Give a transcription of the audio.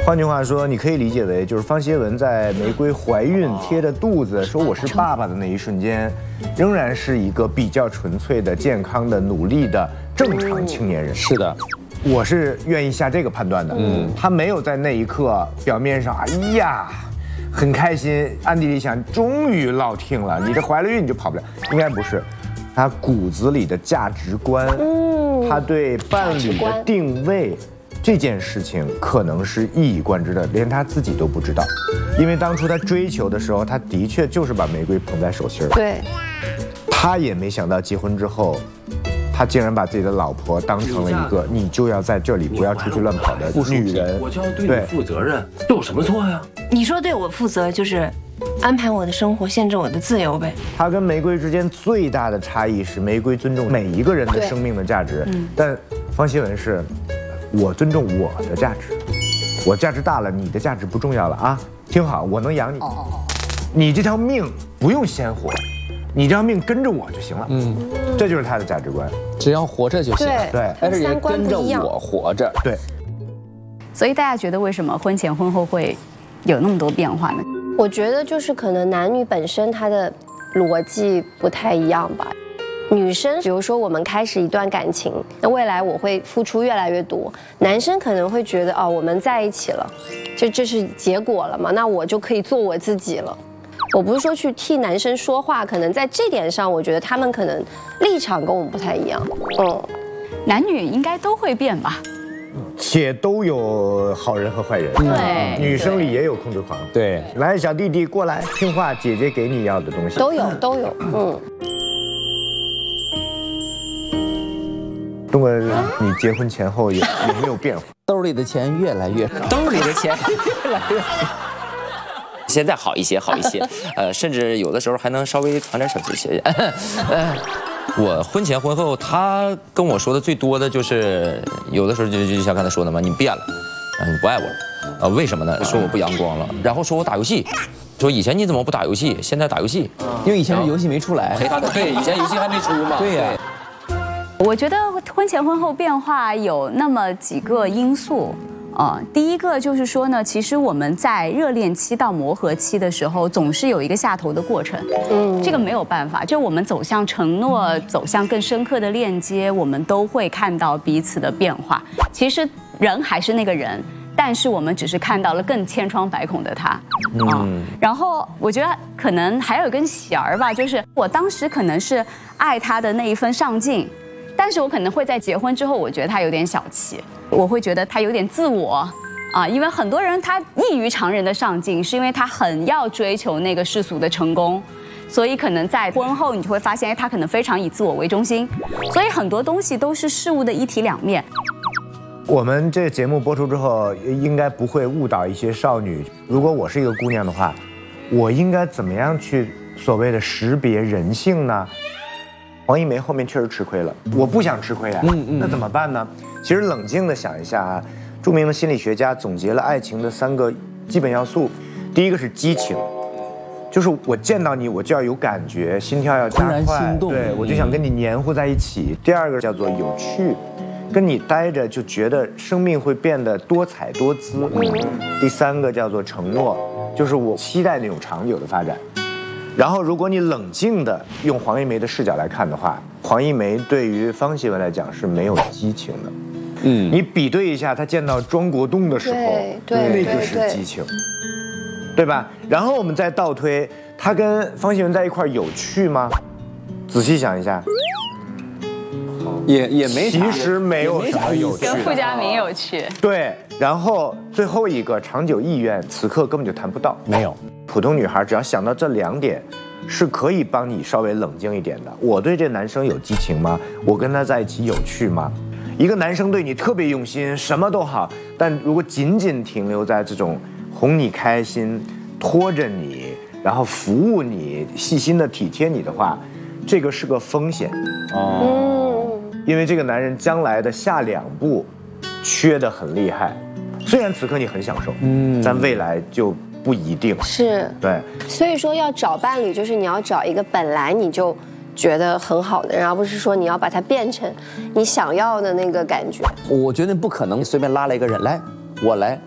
换句话说，你可以理解为，就是方协文在玫瑰怀孕贴着肚子说我是爸爸的那一瞬间，仍然是一个比较纯粹的、健康的、努力的正常青年人。 是的， 我是愿意下这个判断的。他没有在那一刻表面上，哎呀，很开心，暗地里想，终于落听了，你这怀了孕你就跑不了，应该不是。他骨子里的价值观，他对伴侣的定位，这件事情可能是一以贯之的，连他自己都不知道。因为当初他追求的时候，他的确就是把玫瑰捧在手心儿。 对， 他也没想到结婚之后，他竟然把自己的老婆当成了一个你就要在这里不要出去乱跑的女人。 我就要对你负责任，这有什么错呀？ 你说对我负责就是安排我的生活，限制我的自由呗。 他跟玫瑰之间最大的差异是，玫瑰尊重每一个人的生命的价值，但方希文是，我尊重我的价值，我价值大了，你的价值不重要了啊。听好，我能养你，你这条命不用鲜活，你这条命跟着我就行了。这就是他的价值观， 只要活着就行。 对， 而且也跟着我活着。 对。 所以大家觉得为什么婚前婚后会有那么多变化呢？ 我觉得就是可能男女本身他的逻辑不太一样吧。女生，比如说我们开始一段感情，那未来我会付出越来越多。男生可能会觉得，哦，我们在一起了，这是结果了嘛，那我就可以做我自己了。我不是说去替男生说话，可能在这点上，我觉得他们可能立场跟我们不太一样。 男女应该都会变吧。 且都有好人和坏人， 对， 女生里也有控制狂， 对， 来小弟弟过来听话，姐姐给你要的东西， 都有， 东哥，你结婚前后有没有变化？ 兜里的钱越来越少，兜里的钱越来越少。 现在好一些，甚至有的时候还能稍微传点小积蓄。我婚前婚后，他跟我说的最多的就是，有的时候就像刚才说的嘛，你变了，你不爱我了，为什么呢？说我不阳光了，然后说我打游戏，说以前你怎么不打游戏，现在打游戏， 因为以前是游戏没出来， 陪他的，对，以前游戏还没出嘛， 对呀。 我觉得婚前婚后变化有那么几个因素。第一个就是说呢，其实我们在热恋期到磨合期的时候，总是有一个下头的过程。这个没有办法，就我们走向承诺，走向更深刻的链接，我们都会看到彼此的变化。其实人还是那个人，但是我们只是看到了更千疮百孔的他。然后我觉得可能还有一根弦儿吧，就是我当时可能是爱他的那一份上进。但是我可能会在结婚之后，我觉得他有点小气，我会觉得他有点自我因为很多人他异于常人的上进，是因为他很要追求那个世俗的成功，所以可能在婚后你就会发现，他可能非常以自我为中心，所以很多东西都是事物的一体两面。 我们这个节目播出之后，应该不会误导一些少女。如果我是一个姑娘的话，我应该怎么样去所谓的识别人性呢？黄一梅后面确实吃亏了，我不想吃亏啊，那怎么办呢？其实冷静的想一下啊，著名的心理学家总结了爱情的3个基本要素，第一个是激情，就是我见到你我就要有感觉，心跳要加快，对，我就想跟你黏糊在一起。第二个叫做有趣，跟你待着就觉得生命会变得多彩多姿。第3个叫做承诺，就是我期待那种长久的发展。然后，如果你冷静地用黄一梅的视角来看的话，黄一梅对于方希文来讲是没有激情的。你比对一下，她见到庄国栋的时候，那个是激情，对吧？然后我们再倒推，她跟方希文在一块有趣吗？仔细想一下， 也没啥， 其实没有什么有趣的。 跟傅家明有趣。 对，然后最后一个长久意愿，此刻根本就谈不到， 没有。 普通女孩只要想到这2点，是可以帮你稍微冷静一点的。我对这男生有激情吗？我跟他在一起有趣吗？一个男生对你特别用心，什么都好，但如果仅仅停留在这种哄你开心、拖着你，然后服务你、细心的体贴你的话，这个是个风险。因为这个男人将来的下2步缺得很厉害，虽然此刻你很享受，但未来就不一定是。 对， 所以说要找伴侣，就是你要找一个本来你就觉得很好的人，而不是说你要把它变成你想要的那个感觉。 我觉得不可能随便拉来一个人来，我来